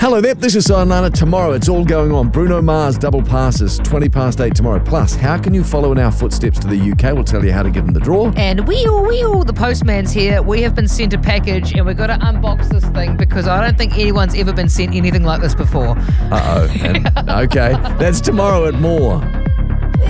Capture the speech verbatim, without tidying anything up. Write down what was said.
Hello there, this is Sayonara. Tomorrow it's all going on. Bruno Mars double passes, twenty past eight tomorrow. Plus, how can you follow in our footsteps to the U K? We'll tell you how to get in the draw. And wee-oo, wee-oo, the postman's here. We have been sent a package and we've got to unbox this thing because I don't think anyone's ever been sent anything like this before. Uh-oh. And, okay, that's tomorrow at More.